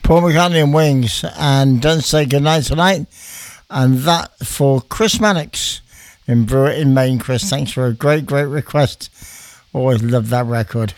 Paul McCartney and Wings, and Don't Say Goodnight Tonight. And that for Chris Mannix in Brewer in Maine. Chris, thanks for a great request. Always loved that record.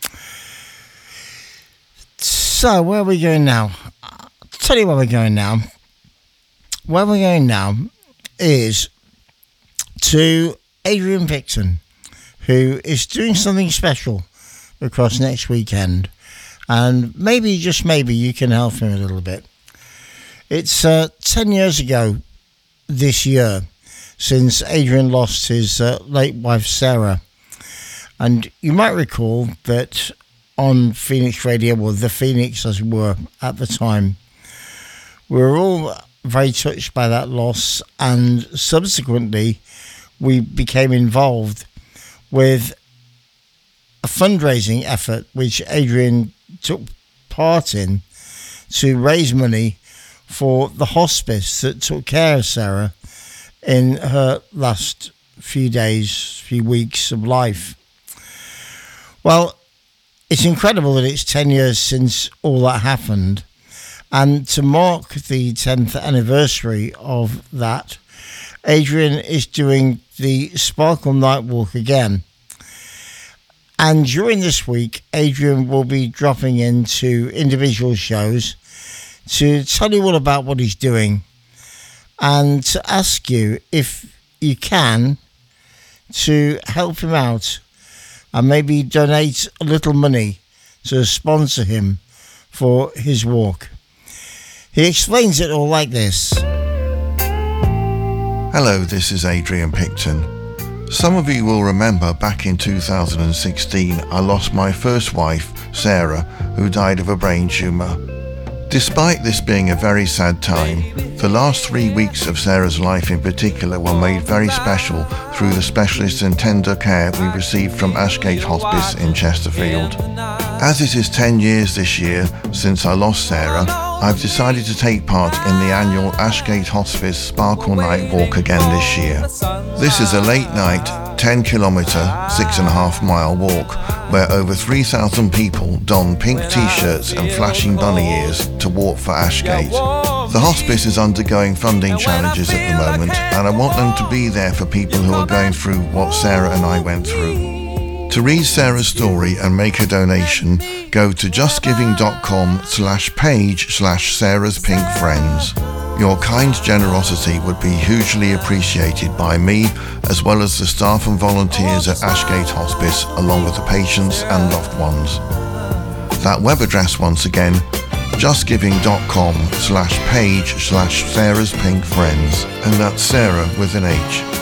So, where are we going now? I'll tell you where we're going now. Where we're going now is to Adrian Picton, who is doing something special across next weekend. And maybe, just maybe, you can help him a little bit. It's 10 years ago this year since Adrian lost his late wife Sarah. And you might recall that on Phoenix Radio, or the Phoenix as we were at the time, we were all very touched by that loss, and subsequently we became involved with a fundraising effort which Adrian took part in to raise money for the hospice that took care of Sarah in her last few weeks of life. Well, it's incredible that it's 10 years since all that happened, and to mark the 10th anniversary of that, Adrian is doing the Sparkle Night Walk again. And during this week, Adrian will be dropping into individual shows to tell you all about what he's doing and to ask you, if you can, to help him out and maybe donate a little money to sponsor him for his walk. He explains it all like this. Hello, this is Adrian Picton. Some of you will remember back in 2016 I lost my first wife, Sarah, who died of a brain tumour. Despite this being a very sad time, the last 3 weeks of Sarah's life in particular were made very special through the specialist and tender care we received from Ashgate Hospice in Chesterfield. As it is 10 years this year since I lost Sarah, I've decided to take part in the annual Ashgate Hospice Sparkle Night Walk again this year. This is a late night, 10-kilometre, 6.5-mile walk where over 3,000 people don pink t-shirts and flashing bunny ears to walk for Ashgate. The hospice is undergoing funding challenges at the moment, and I want them to be there for people who are going through what Sarah and I went through. To read Sarah's story and make a donation, go to justgiving.com/page/Sarah's Pink Friends. Your kind generosity would be hugely appreciated by me, as well as the staff and volunteers at Ashgate Hospice, along with the patients and loved ones. That web address once again, justgiving.com/page/Sarah's Pink Friends, and that's Sarah with an H.